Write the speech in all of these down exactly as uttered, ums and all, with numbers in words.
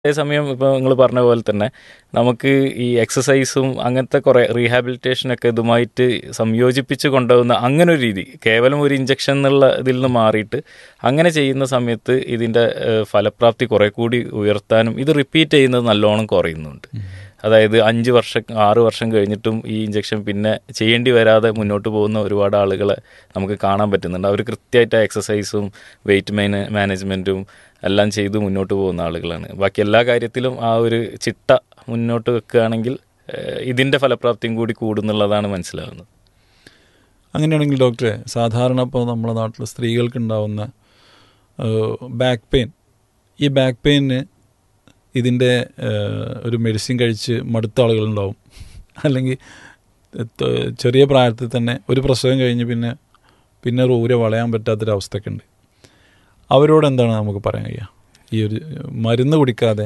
അതേസമയം ഇപ്പോൾ നിങ്ങൾ പറഞ്ഞ പോലെ തന്നെ നമുക്ക് ഈ എക്സസൈസും അങ്ങനത്തെ കുറേ റീഹാബിലിറ്റേഷനൊക്കെ ഇതുമായിട്ട് സംയോജിപ്പിച്ച് കൊണ്ടുപോകുന്ന അങ്ങനെ ഒരു രീതി, കേവലം ഒരു ഇഞ്ചക്ഷൻ എന്നുള്ള ഇതിൽ നിന്ന് മാറിയിട്ട് അങ്ങനെ ചെയ്യുന്ന സമയത്ത് ഇതിൻ്റെ ഫലപ്രാപ്തി കുറേ കൂടി ഉയർത്താനും ഇത് റിപ്പീറ്റ് ചെയ്യുന്നത് നല്ലോണം കുറയുന്നുണ്ട്. അതായത് അഞ്ച് വർഷം ആറ് വർഷം കഴിഞ്ഞിട്ടും ഈ ഇഞ്ചക്ഷൻ പിന്നെ ചെയ്യേണ്ടി വരാതെ മുന്നോട്ട് പോകുന്ന ഒരുപാട് ആളുകളെ നമുക്ക് കാണാൻ പറ്റുന്നുണ്ട്. അവർ കൃത്യമായിട്ട് എക്സസൈസും വെയിറ്റ് മാനേ മാനേജ്മെൻറ്റും എല്ലാം ചെയ്ത് മുന്നോട്ട് പോകുന്ന ആളുകളാണ്. ബാക്കി എല്ലാ കാര്യത്തിലും ആ ഒരു ചിട്ട മുന്നോട്ട് വെക്കുകയാണെങ്കിൽ ഇതിൻ്റെ ഫലപ്രാപ്തിയും കൂടി കൂടുന്നുള്ളതാണ് മനസ്സിലാകുന്നത്. അങ്ങനെയാണെങ്കിൽ ഡോക്ടറെ, സാധാരണ ഇപ്പോൾ നമ്മുടെ നാട്ടിൽ സ്ത്രീകൾക്കുണ്ടാവുന്ന ബാക്ക് പെയിൻ, ഈ ബാക്ക് പെയിന് ഇതിൻ്റെ ഒരു മെഡിസിൻ കഴിച്ച് മടുത്ത ആളുകളുണ്ടാവും. അല്ലെങ്കിൽ ചെറിയ പ്രായത്തിൽ തന്നെ ഒരു പ്രസവം കഴിഞ്ഞ് പിന്നെ പിന്നെ ഊര വളയാൻ പറ്റാത്തൊരവസ്ഥയൊക്കെ ഉണ്ട്. അവരോട് എന്താണ് നമുക്ക് പറയാൻ കഴിയുക? ഈ ഒരു മരുന്ന് കുടിക്കാതെ,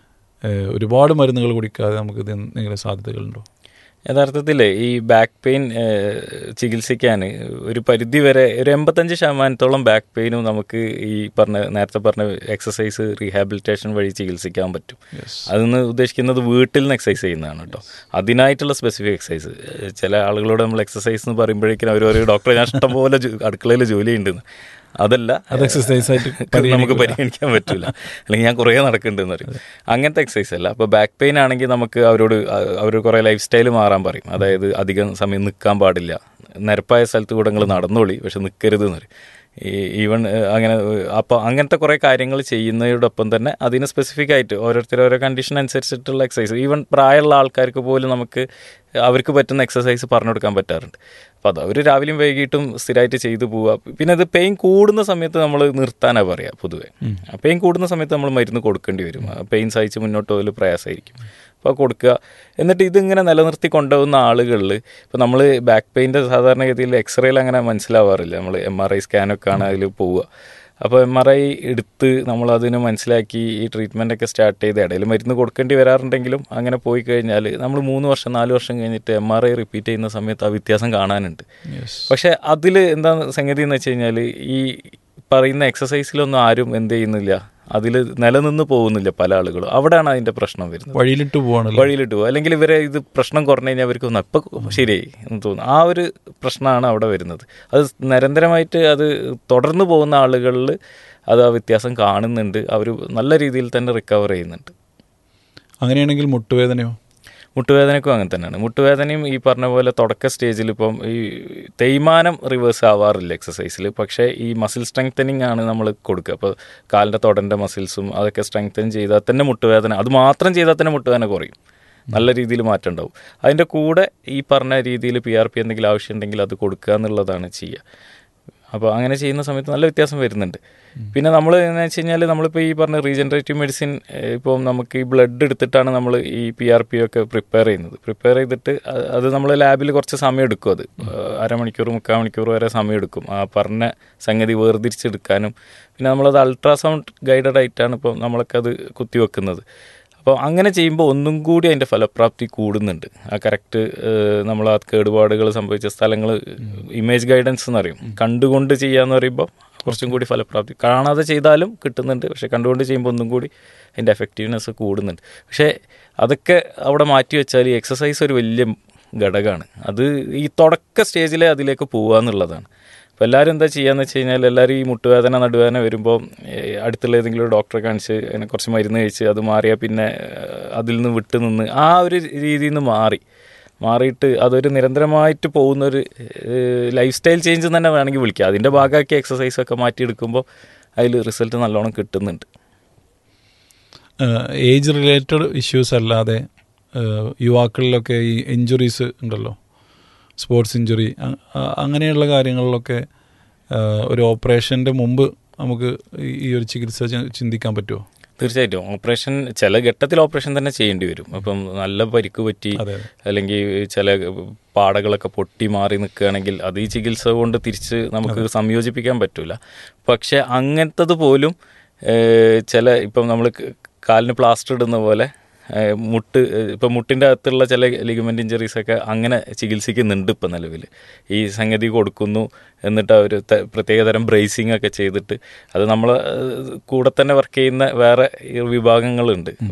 ഒരുപാട് മരുന്നുകൾ കുടിക്കാതെ നമുക്ക് ഇത് എന്തെങ്കിലും സാധ്യതകളുണ്ടോ? യഥാർത്ഥത്തിൽ ഈ ബാക്ക് പെയിൻ ചികിത്സിക്കാൻ ഒരു പരിധി വരെ ഒരു എൺപത്തഞ്ച് ശതമാനത്തോളം ബാക്ക് പെയിനും നമുക്ക് ഈ പറഞ്ഞ നേരത്തെ പറഞ്ഞ എക്സസൈസ് റീഹാബിലിറ്റേഷൻ വഴി ചികിത്സിക്കാൻ പറ്റും. അതെന്ന് ഉദ്ദേശിക്കുന്നത് വീട്ടിൽ നിന്ന് എക്സസൈസ് ചെയ്യുന്നതാണ് കേട്ടോ. അതിനായിട്ടുള്ള സ്പെസിഫിക് എക്സസൈസ്. ചില ആളുകളോട് നമ്മൾ എക്സസൈസ് എന്ന് പറയുമ്പോഴേക്കും അവർ ഒരു ഡോക്ടറെ ഞാൻ ഇഷ്ടംപോലെ അടുക്കളയിൽ ജോലി ഉണ്ടെന്ന്, അതല്ല അത് എക്സസൈസ് ആയിട്ട് നമുക്ക് പരിഗണിക്കാൻ പറ്റില്ല, അല്ലെങ്കിൽ ഞാൻ കുറേ നടക്കുന്നുണ്ടെന്ന് പറയും. അങ്ങനത്തെ എക്സസൈസ് അല്ല. അപ്പോൾ ബാക്ക് പെയിൻ ആണെങ്കിൽ നമുക്ക് അവരോട് അവർ കുറേ ലൈഫ് സ്റ്റൈൽ മാറാൻ പറയും. അതായത് അധികം സമയം നിൽക്കാൻ പാടില്ല, നിരപ്പായ സ്ഥലത്ത് കൂടെ നിങ്ങൾ നടന്നോളി, പക്ഷെ നിൽക്കരുത് എന്ന് പറയും. ഈ ഈവൺ അങ്ങനെ അപ്പോൾ അങ്ങനത്തെ കുറേ കാര്യങ്ങൾ ചെയ്യുന്നതോടൊപ്പം തന്നെ അതിന് സ്പെസിഫിക് ആയിട്ട് ഓരോരുത്തർ ഓരോ കണ്ടീഷൻ അനുസരിച്ചിട്ടുള്ള എക്സസൈസ്, ഈവൻ പ്രായമുള്ള ആൾക്കാർക്ക് പോലും നമുക്ക് അവർക്ക് പറ്റുന്ന എക്സസൈസ് പറഞ്ഞു കൊടുക്കാൻ പറ്റാറുണ്ട്. അപ്പോൾ അത് അവർ രാവിലെയും വൈകിട്ടും സ്ഥിരമായിട്ട് ചെയ്തു പോവുക. പിന്നെ അത് പെയിൻ കൂടുന്ന സമയത്ത് നമ്മൾ നിർത്താനാണ് പറയുക പൊതുവേ. പെയിൻ കൂടുന്ന സമയത്ത് നമ്മൾ മരുന്ന് കൊടുക്കേണ്ടി വരും. പെയിൻ സഹിച്ച് മുന്നോട്ട് പോകൽ പ്രയാസമായിരിക്കും. അപ്പോൾ കൊടുക്കുക. എന്നിട്ട് ഇതിങ്ങനെ നിലനിർത്തി കൊണ്ടുപോകുന്ന ആളുകളിൽ ഇപ്പോൾ നമ്മൾ ബാക്ക് പെയിൻ്റെ സാധാരണഗതിയിൽ എക്സ്റേയിൽ അങ്ങനെ മനസ്സിലാവാറില്ല. നമ്മൾ എം ആർ ഐ സ്കാനൊക്കെ ആണ് അതിൽ പോവുക. അപ്പോൾ എം ആർ ഐ എടുത്ത് നമ്മളതിന് മനസ്സിലാക്കി ഈ ട്രീറ്റ്മെൻറ്റൊക്കെ സ്റ്റാർട്ട് ചെയ്ത് ഇടയിൽ മരുന്ന് കൊടുക്കേണ്ടി വരാറുണ്ടെങ്കിലും അങ്ങനെ പോയി കഴിഞ്ഞാൽ നമ്മൾ മൂന്ന് വർഷം നാല് വർഷം കഴിഞ്ഞിട്ട് എം ആർ ഐ റിപ്പീറ്റ് ചെയ്യുന്ന സമയത്ത് ആ വ്യത്യാസം കാണാനുണ്ട്. പക്ഷേ അതിൽ എന്താ സംഗതി എന്ന് വെച്ച് കഴിഞ്ഞാൽ ഈ പറയുന്ന എക്സസൈസിലൊന്നും ആരും എന്ത് ചെയ്യുന്നില്ല, അതിൽ നിലനിന്ന് പോകുന്നില്ല പല ആളുകളും. അവിടെയാണ് അതിൻ്റെ പ്രശ്നം വരുന്നത്. വഴിയിലിട്ട് പോവാണ് വഴിയിലിട്ട് പോകുക. അല്ലെങ്കിൽ ഇവരെ ഇത് പ്രശ്നം കുറഞ്ഞു കഴിഞ്ഞാൽ അവർക്ക് ഒന്ന് അപ്പം ശരിയായി എന്ന് തോന്നുന്നു. ആ ഒരു പ്രശ്നമാണ് അവിടെ വരുന്നത്. അത് നിരന്തരമായിട്ട് അത് തുടർന്ന് പോകുന്ന ആളുകളിൽ അത് ആ വ്യത്യാസം കാണുന്നുണ്ട്. അവർ നല്ല രീതിയിൽ തന്നെ റിക്കവർ ചെയ്യുന്നുണ്ട്. അങ്ങനെയാണെങ്കിൽ മുട്ടുവേദനയോ? മുട്ടുവേദനയ്ക്കും അങ്ങനെ തന്നെയാണ്. മുട്ടുവേദനയും ഈ പറഞ്ഞ പോലെ തുടക്ക സ്റ്റേജിൽ ഇപ്പം ഈ തേയ്മാനം റിവേഴ്സ് ആവാറില്ല എക്സസൈസിൽ. പക്ഷേ ഈ മസിൽ സ്ട്രെങ്തനിങ് ആണ് നമ്മൾ കൊടുക്കുക. അപ്പോൾ കാലിൻ്റെ തൊടൻ്റെ മസിൽസും അതൊക്കെ സ്ട്രെങ്തൻ ചെയ്താൽ തന്നെ മുട്ടുവേദന, അത് മാത്രം ചെയ്താൽ തന്നെ മുട്ടുവേദന കുറയും, നല്ല രീതിയിൽ മാറ്റം ഉണ്ടാവും. അതിൻ്റെ കൂടെ ഈ പറഞ്ഞ രീതിയിൽ പി ആർ പി എന്തെങ്കിലും ആവശ്യമുണ്ടെങ്കിൽ അത് കൊടുക്കുക എന്നുള്ളതാണ് ചെയ്യുക. അപ്പോൾ അങ്ങനെ ചെയ്യുന്ന സമയത്ത് നല്ല വ്യത്യാസം വരുന്നുണ്ട്. പിന്നെ നമ്മൾ എന്ന് വെച്ച് കഴിഞ്ഞാൽ നമ്മളിപ്പോൾ ഈ പറഞ്ഞ റീജനറേറ്റീവ് മെഡിസിൻ ഇപ്പോൾ നമുക്ക് ഈ ബ്ലഡ് എടുത്തിട്ടാണ് നമ്മൾ ഈ പി ആർ പി ഒക്കെ പ്രിപ്പയർ ചെയ്യുന്നത്. പ്രിപ്പയർ ചെയ്തിട്ട് അത് നമ്മൾ ലാബിൽ കുറച്ച് സമയം എടുക്കും. അത് അരമണിക്കൂർ മുക്കാൽ മണിക്കൂർ വരെ സമയം എടുക്കും ആ പറഞ്ഞ സംഗതി വേർതിരിച്ചെടുക്കാനും. പിന്നെ നമ്മളത് അൾട്രാസൗണ്ട് ഗൈഡഡ് ആയിട്ടാണ് ഇപ്പോൾ നമ്മളൊക്കെ അത് കുത്തിവെക്കുന്നത്. അപ്പോൾ അങ്ങനെ ചെയ്യുമ്പോൾ ഒന്നും കൂടി അതിൻ്റെ ഫലപ്രാപ്തി കൂടുന്നുണ്ട്. ആ കറക്റ്റ് നമ്മൾ ആ കേടുപാടുകൾ സംഭവിച്ച സ്ഥലങ്ങൾ ഇമേജ് ഗൈഡൻസ് എന്നറിയും. കണ്ടുകൊണ്ട് ചെയ്യാന്ന് പറയുമ്പോൾ കുറച്ചും കൂടി ഫലപ്രാപ്തി, കാണാതെ ചെയ്താലും കിട്ടുന്നുണ്ട്, പക്ഷേ കണ്ടുകൊണ്ട് ചെയ്യുമ്പോൾ ഒന്നും കൂടി അതിൻ്റെ എഫക്റ്റീവ്നെസ് കൂടുന്നുണ്ട്. പക്ഷേ അതൊക്കെ അവിടെ മാറ്റി വെച്ചാൽ ഈ എക്സസൈസ് ഒരു വലിയ ഘടകമാണ്. അത് ഈ തുടക്ക സ്റ്റേജിലെ അതിലേക്ക് പോകുക എന്നുള്ളതാണ്. അപ്പോൾ എല്ലാവരും എന്താ ചെയ്യാന്ന് വെച്ച് കഴിഞ്ഞാൽ എല്ലാവരും ഈ മുട്ടുവേദന നടുവേദന വരുമ്പോൾ അടുത്തുള്ള ഏതെങ്കിലും ഒരു ഡോക്ടറെ കാണിച്ച് അതിനെ കുറച്ച് മരുന്ന് കഴിച്ച് അത് മാറിയാൽ പിന്നെ അതിൽ നിന്ന് വിട്ട് നിന്ന് ആ ഒരു രീതിയിൽ നിന്ന് മാറി മാറിയിട്ട് അതൊരു നിരന്തരമായിട്ട് പോകുന്നൊരു ലൈഫ് സ്റ്റൈൽ ചേഞ്ച് തന്നെ വേണമെങ്കിൽ വിളിക്കുക. അതിൻ്റെ ഭാഗമാക്കി എക്സസൈസൊക്കെ മാറ്റിയെടുക്കുമ്പോൾ അതിൽ റിസൾട്ട് നല്ലോണം കിട്ടുന്നുണ്ട്. ഏജ് റിലേറ്റഡ് ഇഷ്യൂസ് അല്ലാതെ യുവാക്കളിലൊക്കെ ഈ ഇഞ്ചുറീസ് ഉണ്ടല്ലോ, സ്പോർട്സ് ഇഞ്ചുറി, അങ്ങനെയുള്ള കാര്യങ്ങളിലൊക്കെ ഒരു ഓപ്പറേഷൻ്റെ മുമ്പ് നമുക്ക് ഈ ഒരു ചികിത്സ ചിന്തിക്കാൻ പറ്റുമോ? തീർച്ചയായിട്ടും ഓപ്പറേഷൻ ചില ഘട്ടത്തിൽ ഓപ്പറേഷൻ തന്നെ ചെയ്യേണ്ടി വരും. അപ്പം നല്ല പരിക്ക് പറ്റി അല്ലെങ്കിൽ ചില പാടകളൊക്കെ പൊട്ടി മാറി നിൽക്കുകയാണെങ്കിൽ അത് ഈ ചികിത്സ കൊണ്ട് തിരിച്ച് നമുക്ക് സംയോജിപ്പിക്കാൻ പറ്റില്ല. പക്ഷെ അങ്ങനത്തത് പോലും ചില ഇപ്പം നമ്മൾ കാലിന് പ്ലാസ്റ്റർ ഇടുന്ന പോലെ മുട്ട് ഇപ്പം മുട്ടിൻ്റെ അകത്തുള്ള ചില ലിഗമെൻ്റ് ഇഞ്ചറീസൊക്കെ അങ്ങനെ ചികിത്സിക്കുന്നുണ്ട് ഇപ്പം നിലവിൽ. ഈ സംഗതി കൊടുക്കുന്നു, എന്നിട്ട് അവർ പ്രത്യേകതരം ബ്രേസിംഗ് ഒക്കെ ചെയ്തിട്ട് അത് നമ്മൾ കൂടെ തന്നെ വർക്ക് ചെയ്യുന്ന വേറെ വിഭാഗങ്ങളുണ്ട്.